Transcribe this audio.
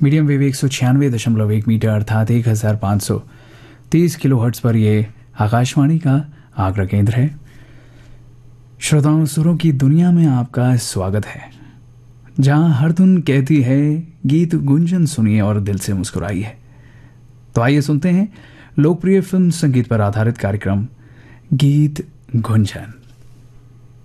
Medium wave 196.1 metre अर्थात 1530 kilohertz पर ये आकाशवाणी का आगरा केंद्र है। श्रोताओं, सुरों की दुनिया में आपका स्वागत है, जहां हर धुन कहती है गीत गुंजन सुनिए और दिल से मुस्कुराइए। तो आइए सुनते हैं लोकप्रिय फिल्म संगीत पर आधारित कार्यक्रम गीत गुंजन।